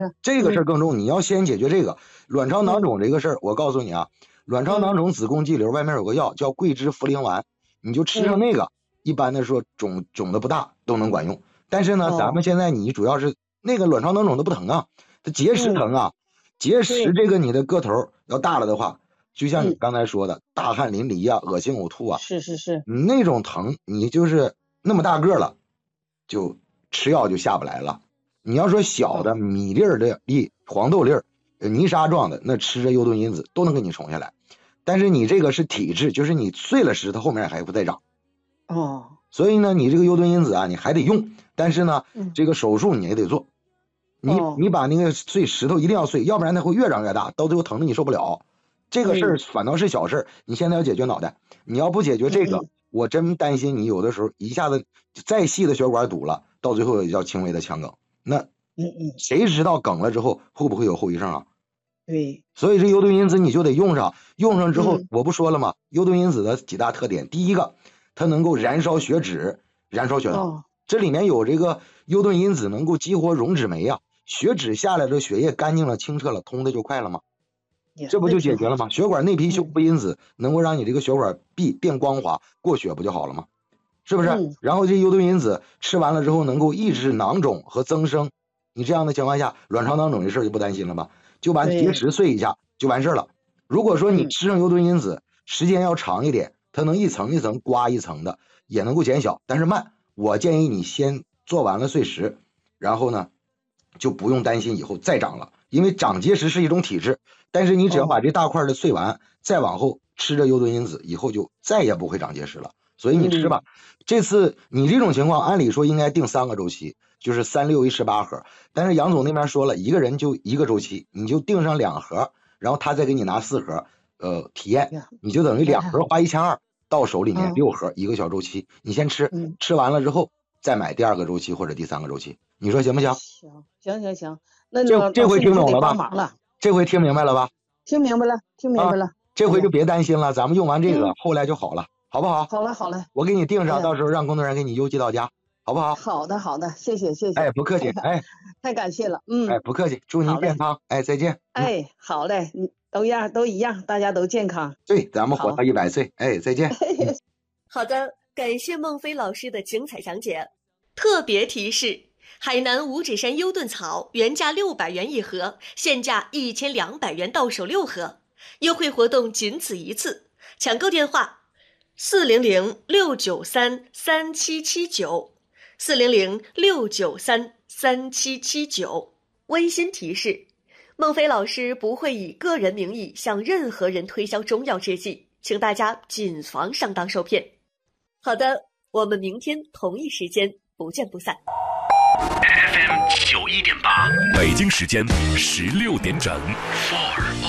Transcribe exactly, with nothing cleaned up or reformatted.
这个事儿更重，你要先解决这个卵巢囊肿这个事儿。我告诉你啊，卵巢囊肿、子宫肌瘤外面有个药叫桂枝茯苓丸，你就吃上那个，一般的说肿肿的不大都能管用。但是呢，咱们现在你主要是那个卵巢囊肿都不疼啊，它结石疼啊，结石这个你的个头要大了的话，就像你刚才说的，大汗淋漓啊，恶心呕吐啊， 是是是， 你那种疼，你就是那么大个了，就吃药就下不来了。你要说小的米粒儿的粒、黄豆粒儿、泥沙状的，那吃着优盾因子都能给你冲下来。但是你这个是体质，就是你碎了石头后面还会再长。 哦， 所以呢，你这个优盾因子啊，你还得用，但是呢， 嗯、 这个手术你也得做。你、哦、你把那个碎石头一定要碎，要不然它会越长越大，到最后疼的你受不了。这个事儿反倒是小事儿，你现在要解决脑袋，你要不解决这个，嗯、我真担心你有的时候一下子再细的血管堵了，到最后也叫轻微的腔梗。那嗯嗯， 谁知道梗了之后会不会有后遗症啊？ 对， 所以这优盾因子你就得用上，用上之后、嗯、我不说了吗？优盾因子的几大特点，第一个，它能够燃烧血脂，燃烧血糖，哦、这里面有这个优盾因子能够激活溶脂酶啊，血脂下来的血液干净了、清澈了，通的就快了吗？这不就解决了吗？血管内皮修复因子能够让你这个血管壁变光滑，过血不就好了吗？是不是？嗯、然后这优盾因子吃完了之后能够抑制囊肿和增生，你这样的情况下，卵巢囊肿这事儿就不担心了吧？就把结石碎一下就完事了。如果说你吃上优盾因子，时间要长一点，它能一层一层刮一层的，也能够减小，但是慢。我建议你先做完了碎石，然后呢，就不用担心以后再长了，因为长结石是一种体质，但是你只要把这大块的碎完，哦、再往后吃着优盾因子，以后就再也不会长结石了。所以你吃吧。嗯、这次你这种情况，按理说应该定三个周期，就是三六一十八盒。但是杨总那边说了，一个人就一个周期，你就定上两盒，然后他再给你拿四盒，呃，体验，你就等于两盒花一千二，到手里面六盒，一个小周期，你先吃， 嗯、 吃完了之后再买第二个周期或者第三个周期，你说行不行？ 行行行行，那这这回听懂了吧？ 了这回听明白了吧？ 听明白了，听明白了。啊、 这回就别担心了，咱们用完这个，嗯、后来就好了。好不好？ 好了好了， 我给你订上，哎、到时候让工作人员给你邮寄到家，好不好？ 好的好的，谢谢谢谢。 哎，不客气，哎， 太感谢了，嗯， 哎，不客气，祝您健康，哎，再见。 哎，好嘞，你都一样都一样，大家都健康。 对，咱们活到一百岁，哎，再见。嗯、 好的，感谢孟非老师的精彩讲解。特别提示：海南五指山优盾草原价六百元一盒，现价一千两百元到手六盒，优惠活动仅此一次，抢购电话。四零零六九三三七七九，四零零六九三三七七九。温馨提示：孟非老师不会以个人名义向任何人推销中药制剂，请大家谨防上当受骗。好的，我们明天同一时间不见不散。 F M 九一点八，北京时间十六点整。Four